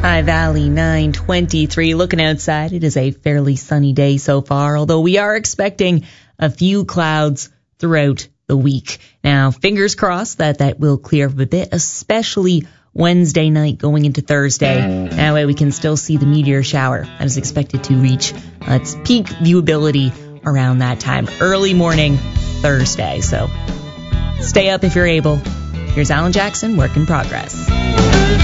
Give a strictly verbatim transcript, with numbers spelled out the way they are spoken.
High Valley nine twenty-three. Looking outside, it is a fairly sunny day so far, although we are expecting a few clouds throughout the week. Now, fingers crossed that that will clear up a bit, especially Wednesday night going into Thursday. That way we can still see the meteor shower that is expected to reach uh, its peak viewability around that time, early morning Thursday. So stay up if you're able. Here's Alan Jackson, Work in Progress.